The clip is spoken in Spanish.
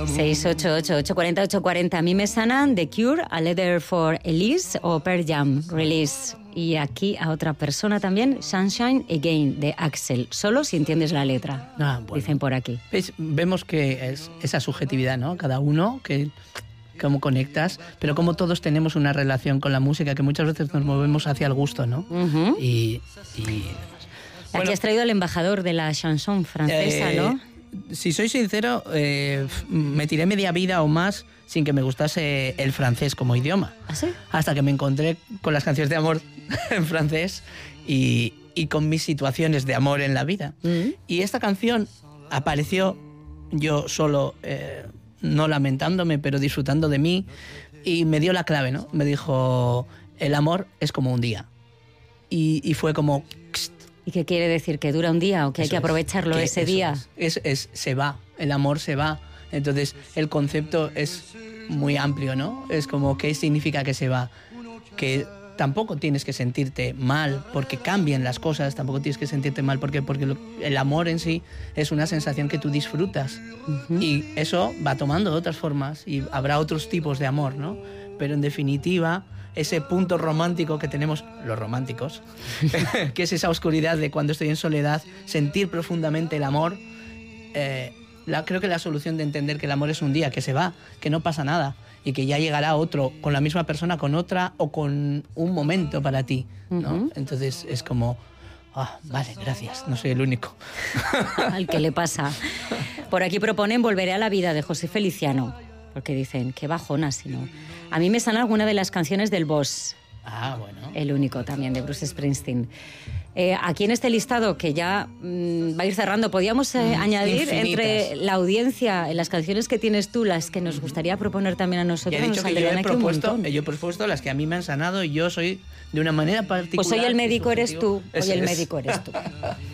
688-840-840. A mí me sanan The Cure, A Letter for Elise o Pearl Jam, Release. Y aquí a otra persona también, Sunshine Again, de Axel. Solo si entiendes la letra, dicen por aquí. Vemos que es esa subjetividad, ¿no? Cada uno, que cómo conectas, pero como todos tenemos una relación con la música, que muchas veces nos movemos hacia el gusto, ¿no? Uh-huh. Y aquí has traído al embajador de la chanson francesa, ¿no? Si soy sincero, me tiré media vida o más sin que me gustase el francés como idioma. ¿Ah, sí? Hasta que me encontré con las canciones de amor en francés y con mis situaciones de amor en la vida. Mm. Y esta canción apareció yo solo, no lamentándome, pero disfrutando de mí, y me dio la clave, ¿no? Me dijo, el amor es como un día. Y fue como... ¿Y qué quiere decir? ¿Que dura un día o que hay que aprovecharlo ese día? Se va, el amor se va. Entonces el concepto es muy amplio, ¿no? Es como, ¿qué significa que se va? Que tampoco tienes que sentirte mal porque cambien las cosas, tampoco tienes que sentirte mal porque el amor en sí es una sensación que tú disfrutas. Uh-huh. Y eso va tomando otras formas y habrá otros tipos de amor, ¿no? Pero en definitiva, ese punto romántico que tenemos los románticos, que es esa oscuridad de cuando estoy en soledad, sentir profundamente el amor, creo que la solución de entender que el amor es un día, que se va, que no pasa nada y que ya llegará otro con la misma persona, con otra o con un momento para ti, ¿no? Uh-huh. Entonces es como, vale, gracias, no soy el único. Al que le pasa. Por aquí proponen Volveré a la vida, de José Feliciano, porque dicen, qué bajona, si no. A mí me sana alguna de las canciones del Boss. Bueno. El único también, de Bruce Springsteen. Aquí en este listado, que ya va a ir cerrando, podíamos añadir infinitas. Entre la audiencia, en las canciones que tienes tú, las que nos gustaría proponer también a nosotros. Ya he dicho que yo he propuesto las que a mí me han sanado y yo soy de una manera particular. Pues hoy el médico eres tú. Hoy el médico eres tú.